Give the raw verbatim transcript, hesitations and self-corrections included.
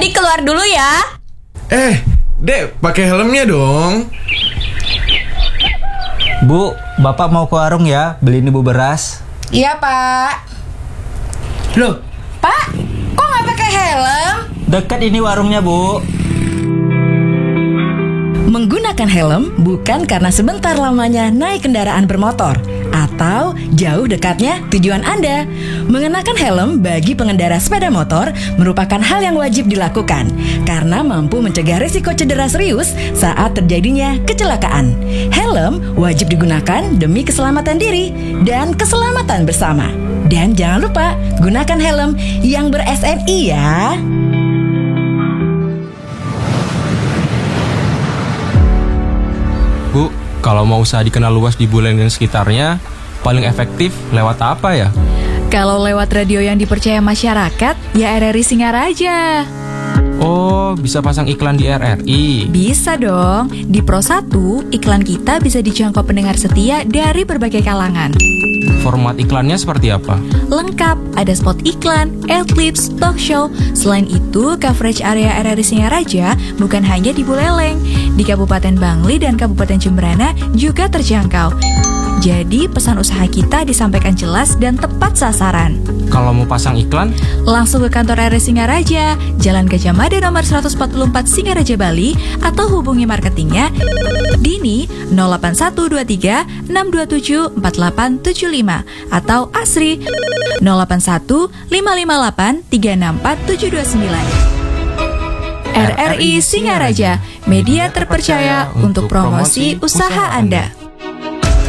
Tati keluar dulu ya. Eh, Dek, pakai helmnya dong. Bu, Bapak mau ke warung ya, beliin Ibu beras. Iya, Pak. Loh, Pak, kok nggak pakai helm? Dekat ini warungnya, Bu. Menggunakan helm bukan karena sebentar lamanya naik kendaraan bermotor atau jauh dekatnya tujuan Anda. Mengenakan helm bagi pengendara sepeda motor merupakan hal yang wajib dilakukan karena mampu mencegah risiko cedera serius saat terjadinya kecelakaan. Helm wajib digunakan demi keselamatan diri dan keselamatan bersama. Dan jangan lupa gunakan helm yang ber-S N I ya. Bu, kalau mau usaha dikenal luas di Buleleng dan sekitarnya, paling efektif lewat apa ya? Kalau lewat radio yang dipercaya masyarakat, ya R R I Singaraja. Oh, bisa pasang iklan di R R I? Bisa dong. Di Pro satu, iklan kita bisa dijangkau pendengar setia dari berbagai kalangan. Format iklannya seperti apa? Lengkap, ada spot iklan, adlibs, talk show. Selain itu, coverage area R R I Singaraja bukan hanya di Buleleng. Di Kabupaten Bangli dan Kabupaten Jemberana juga terjangkau. Jadi, pesan usaha kita disampaikan jelas dan tepat sasaran. Kalau mau pasang iklan, langsung ke kantor R R I Singaraja, Jalan Gajah Mada nomor seratus empat puluh empat Singaraja, Bali, atau hubungi marketingnya Dini nol delapan satu dua tiga enam dua tujuh empat delapan tujuh lima atau Asri nol delapan satu lima lima delapan tiga enam empat tujuh dua sembilan. R R I Singaraja, media terpercaya untuk promosi usaha Anda.